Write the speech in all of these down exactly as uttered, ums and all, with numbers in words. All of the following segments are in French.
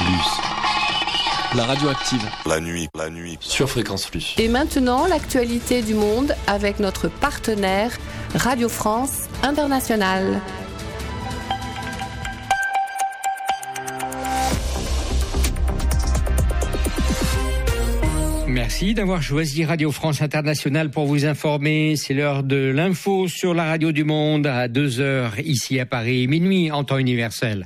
Plus. La radio active. La nuit, la nuit. Sur Fréquence Plus. Et maintenant, l'actualité du monde avec notre partenaire Radio France Internationale. Merci d'avoir choisi Radio France Internationale pour vous informer. C'est l'heure de l'info sur la radio du monde à deux heures ici à Paris, minuit en temps universel.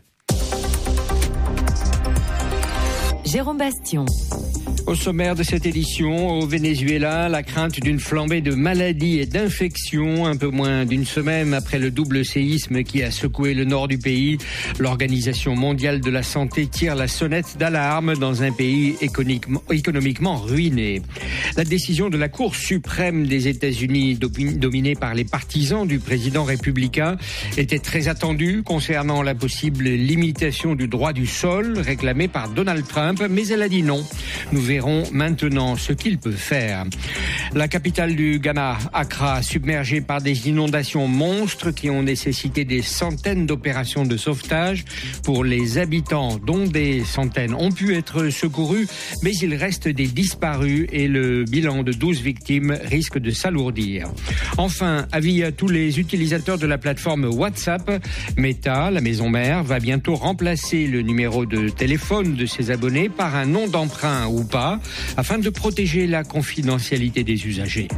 Jérôme Bastion. Au sommaire de cette édition, au Venezuela, la crainte d'une flambée de maladies et d'infections. Un peu moins d'une semaine après le double séisme qui a secoué le nord du pays, l'Organisation mondiale de la santé tire la sonnette d'alarme dans un pays économiquement, économiquement ruiné. La décision de la Cour suprême des États-Unis, dominée par les partisans du président républicain, était très attendue concernant la possible limitation du droit du sol réclamée par Donald Trump, mais elle a dit non. Nous verrons maintenant ce qu'il peut faire. La capitale du Ghana, Accra, submergée par des inondations monstres qui ont nécessité des centaines d'opérations de sauvetage pour les habitants, dont des centaines ont pu être secourus, mais il reste des disparus et le bilan de douze victimes risque de s'alourdir. Enfin, avis à tous les utilisateurs de la plateforme WhatsApp, Meta, la maison mère, va bientôt remplacer le numéro de téléphone de ses abonnés par un nom d'emprunt ou pas, afin de protéger la confidentialité des usagers.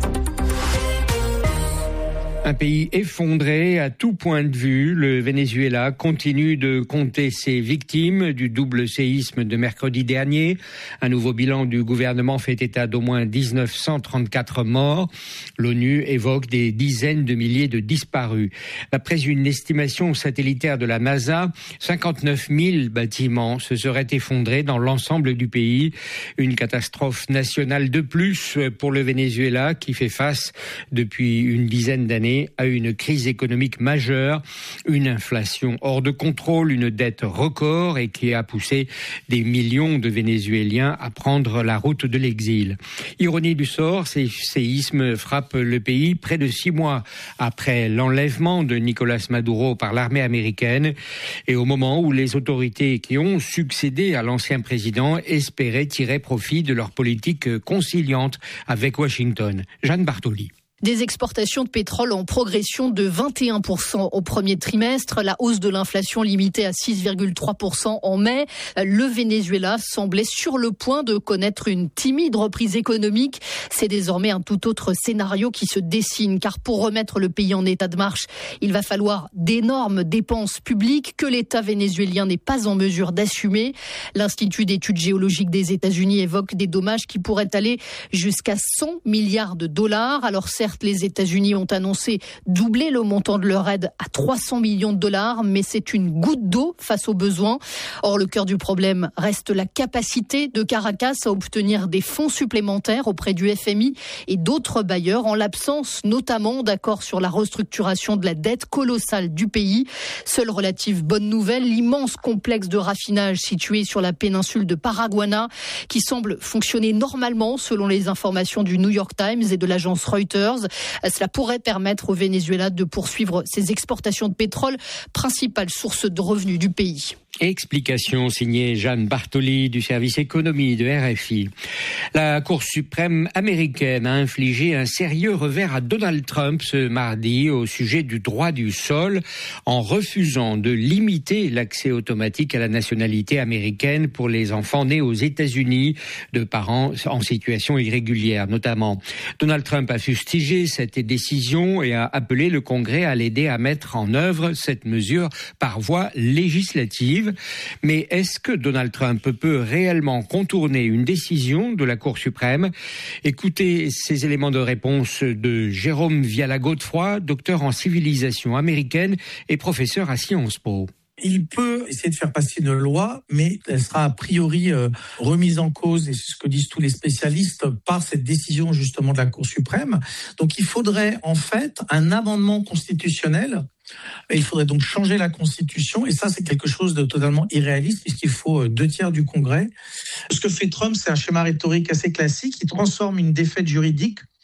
Un pays effondré à tout point de vue, le Venezuela continue de compter ses victimes du double séisme de mercredi dernier. Un nouveau bilan du gouvernement fait état d'au moins mille neuf cent trente-quatre morts. L'ONU évoque des dizaines de milliers de disparus. D'après une estimation satellitaire de la NASA, cinquante-neuf mille bâtiments se seraient effondrés dans l'ensemble du pays. Une catastrophe nationale de plus pour le Venezuela qui fait face depuis une dizaine d'années à une crise économique majeure, une inflation hors de contrôle, une dette record et qui a poussé des millions de Vénézuéliens à prendre la route de l'exil. Ironie du sort, ces séismes frappent le pays près de six mois après l'enlèvement de Nicolás Maduro par l'armée américaine et au moment où les autorités qui ont succédé à l'ancien président espéraient tirer profit de leur politique conciliante avec Washington. Jeanne Bartoli. Des exportations de pétrole en progression de vingt et un pour cent au premier trimestre, la hausse de l'inflation limitée à six virgule trois pour cent en mai. Le Venezuela semblait sur le point de connaître une timide reprise économique. C'est désormais un tout autre scénario qui se dessine, car pour remettre le pays en état de marche, il va falloir d'énormes dépenses publiques que l'État vénézuélien n'est pas en mesure d'assumer. L'Institut d'études géologiques des États-Unis évoque des dommages qui pourraient aller jusqu'à cent milliards de dollars. Alors certes, les États-Unis ont annoncé doubler le montant de leur aide à trois cents millions de dollars, mais c'est une goutte d'eau face aux besoins. Or, le cœur du problème reste la capacité de Caracas à obtenir des fonds supplémentaires auprès du F M I et d'autres bailleurs, en l'absence notamment d'accord sur la restructuration de la dette colossale du pays. Seule relative bonne nouvelle, l'immense complexe de raffinage situé sur la péninsule de Paraguaná, qui semble fonctionner normalement selon les informations du New York Times et de l'agence Reuters. Cela pourrait permettre au Venezuela de poursuivre ses exportations de pétrole, principale source de revenus du pays. Explication signée Jeanne Bartoli du service économie de R F I. La Cour suprême américaine a infligé un sérieux revers à Donald Trump ce mardi au sujet du droit du sol en refusant de limiter l'accès automatique à la nationalité américaine pour les enfants nés aux États-Unis de parents en situation irrégulière notamment. Donald Trump a fustigé cette décision et a appelé le Congrès à l'aider à mettre en œuvre cette mesure par voie législative. Mais est-ce que Donald Trump peut réellement contourner une décision de la Cour suprême ? Écoutez ces éléments de réponse de Jérôme Viala-Godefroy, docteur en civilisation américaine et professeur à Sciences Po. Il peut essayer de faire passer une loi, mais elle sera a priori euh, remise en cause, et c'est ce que disent tous les spécialistes, par cette décision justement de la Cour suprême. Donc il faudrait en fait un amendement constitutionnel. Et il faudrait donc changer la Constitution, et ça c'est quelque chose de totalement irréaliste puisqu'il faut deux tiers du Congrès. Ce que fait Trump, c'est un schéma rhétorique assez classique. Il transforme une défaite juridique